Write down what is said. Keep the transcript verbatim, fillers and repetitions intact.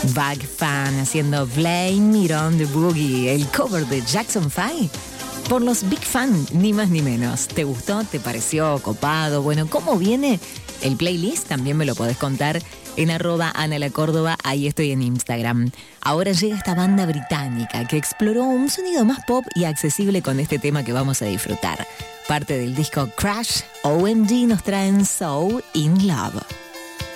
Bug Fan haciendo Blame It on the Boogie, el cover de Jackson five. Por los Big Fan, ni más ni menos. ¿Te gustó? ¿Te pareció copado? Bueno, ¿cómo viene el playlist? También me lo podés contar en arroba Ana La Córdoba, ahí estoy en Instagram. Ahora llega esta banda británica que exploró un sonido más pop y accesible con este tema que vamos a disfrutar. Parte del disco Crash, O M G nos traen So In Love.